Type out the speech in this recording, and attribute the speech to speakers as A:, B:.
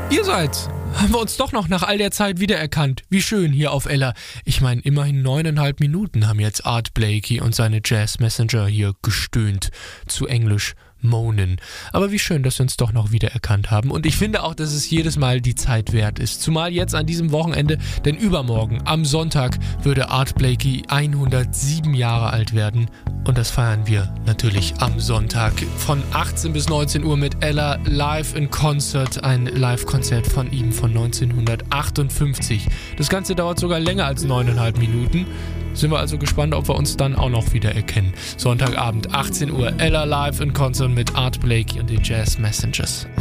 A: Ihr seid's. Haben wir uns doch noch nach all der Zeit wiedererkannt. Wie schön hier auf Ella. Ich meine, immerhin 9,5 Minuten haben jetzt Art Blakey und seine Jazz Messenger hier gestöhnt. Zu Englisch moanen. Aber wie schön, dass wir uns doch noch wiedererkannt haben. Und ich finde auch, dass es jedes Mal die Zeit wert ist. Zumal jetzt an diesem Wochenende, denn übermorgen, am Sonntag, würde Art Blakey 107 Jahre alt werden. Und das feiern wir natürlich am Sonntag von 18 bis 19 Uhr mit Ella live in Concert. Ein Live-Konzert von ihm von 1958. Das Ganze dauert sogar länger als 9,5 Minuten. Sind wir also gespannt, ob wir uns dann auch noch wieder erkennen. Sonntagabend, 18 Uhr, Ella live in Concert mit Art Blakey und den Jazz Messengers.